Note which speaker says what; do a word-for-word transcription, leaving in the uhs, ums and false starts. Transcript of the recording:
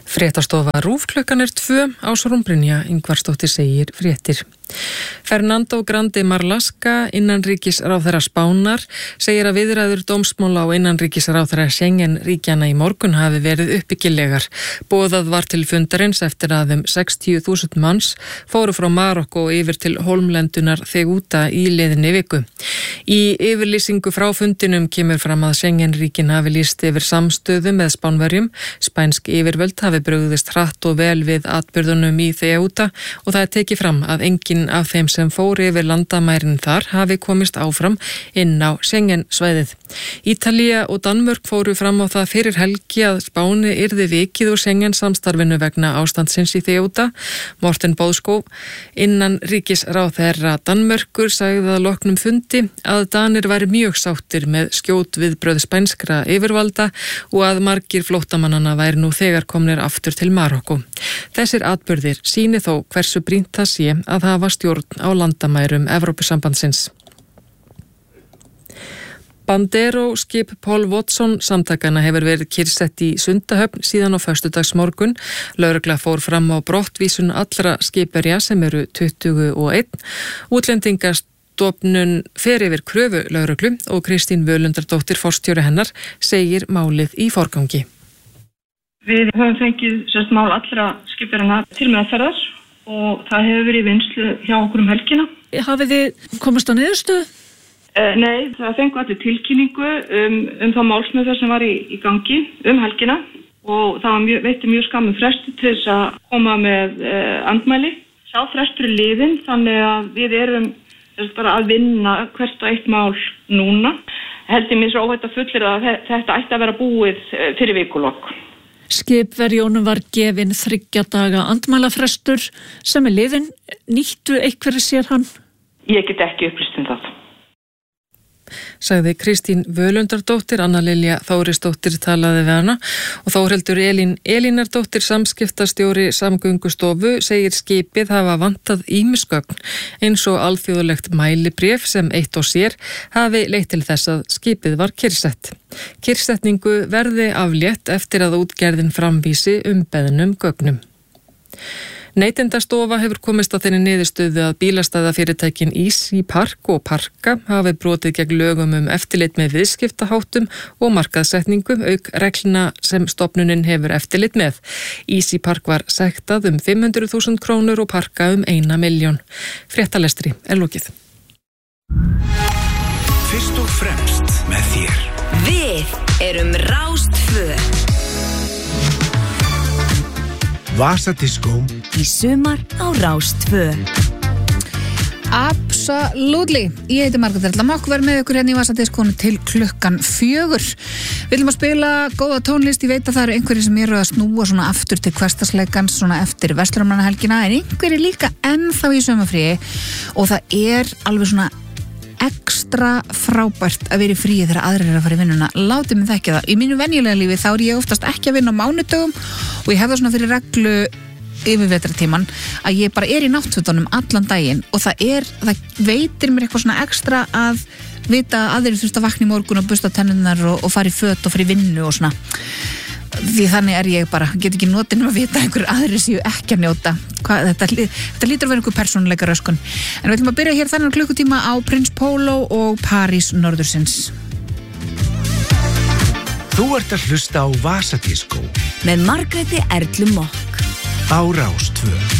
Speaker 1: Fréttastofa RÚV klukkan er tvö, Ásrún Brynja Ingvarsdóttir segir fréttir. Fernando Grande Marlaska, innanríkisráðherra Spánar, segir að viðræður dómsmála á innanríkisráðherra Schengen-ríkjana í morgun hafi verið uppbyggilegar. Boðað var til fundarins eftir að um sextíu þúsund manns fóru frá Marokko yfir til hólmlendunar Ceuta í liðinni viku. Í yfirlýsingu frá fundinum kemur fram að Schengen-ríkin hafi lýst yfir samstöðu með Spánverjum. Spænsk yfirvöld hafi brugðist hratt og vel við atburðunum í Ceuta og það er tekið fram að engin af þeim sem fóru yfir landamærin þar hafi komist áfram inn á Schengen-svæðið. Ítalía og Danmörk fóru fram á það fyrir helgi að Spáni yrði vikið úr Schengen-samstarfinu vegna ástandsins í Ceuta. Morten Bødskov, innan ríkisráðherra Danmörkur, sagði að loknum fundi að Danir væri mjög sáttir með skjót viðbrögð spænskra yfirvalda og að margir flóttamannana væri nú þegar komnir aftur til Marokko. Þessir atburðir sýni þó hversu brýnt það sé að hafa stjórn á landamærum Evrópusambandsins. Bandero skip Paul Watson samtakana hefur verið kyrrsett í Sundahöfn síðan á föstudagsmorgun. Lögregla fór fram á brottvísun allra skipverja sem eru tuttugu og eitt. Útlendingastofnun fer yfir kröfu lögreglu og Kristín Völundardóttir, forstjóri hennar, segir málið í forgangi.
Speaker 2: Við höfum fengið sérst mál allra skipverjana til meðferðar og það hefur verið í vinnslu hjá okkur um helgina.
Speaker 3: Hafið þið komast á niðurstöðu?
Speaker 2: Uh, nei, það fengu allir tilkynningu um, um það málsmeðferð sem var í, í gangi um helgina og það var mjög, veitti mjög skamum fresti til þess að koma með uh, andmæli. Sá frestur er liðinn, þannig að við erum sérst, bara að vinna hvert og eitt mál núna. Held ég mér svo óhætt að fullir að þetta ætti að vera búið fyrir vikulok.
Speaker 3: Skipverjónum var gefin þriggja daga andmælafrestur sem er liðinn. Nýttu einhverju sér hann?
Speaker 2: Ég get ekki upplýst um það.
Speaker 1: Sagði Kristín Völundardóttir. Anna Lilja Þórisdóttir talaði við hana og Þórhildur Elín Elínardóttir, samskiptastjóri Samgöngustofu, segir skipið hafa vantað ýmis gögn eins og alþjóðlegt mælibréf sem eitt og sér hafi leitt til þess að skipið var kyrrsett. Kyrrsetningu verði aflétt eftir að útgerðin framvísi umbeðnum gögnum. Neytendastofa hefur komist að þeirri niðurstöðu að bílastæðafyrirtækin Easy Park og Parka hafi brotið gegn lögum um eftirlit með viðskiptaháttum og markaðssetningu auk reglna sem stofnunin hefur eftirlit með. Easy Park var sektað um fimm hundruð þúsund krónur og Parka um eina milljón. Fréttalestri er lokið.
Speaker 4: Fyrst og fremst með þér.
Speaker 5: Við erum Rás tvö.
Speaker 4: Vasadiskó
Speaker 5: í sumar á Rás tvö.
Speaker 6: Absolutely. Ég heiti Margrét Erla Mokk, verð með ykkur hérna í Vasadiskónu til klukkan fjögur. Við viljum að spila góða tónlist. Ég veit að það eru einhverjir sem eru að snúa svona aftur til hversdagsleikans svona eftir verslunarmannahelgina, en einhverjir líka ennþá í sumarfríi og það er alveg svona ekstra frábært að vera í fríi þegar aðrir eru að fara í vinnuna. Látið mig þekkja það. Í mínu venjulega lífi þá er ég oftast ekki að vinna á mánudögum og ég hef það svona fyrir reglu yfir vetrartíman að ég bara er í náttfötunum allan daginn og það er, það veitir mér eitthvað svona ekstra að vita að aðrir þurft að vakna í morgun og busta tennurnar og, og fara í föt og fara í vinnu og svona. Því þannig er ég bara, get ekki notið um að vita einhver aðrir séu ekki að njóta. Hvað, þetta, þetta lítur að vera einhver persónuleika röskun. En við ætlum að byrja hér þannig klukkutíma á Prins Pólo og París norðursins.
Speaker 4: Þú ert að hlusta á Vasadiskó
Speaker 5: með Margréti Erlu Mokk
Speaker 4: á Rás tvö.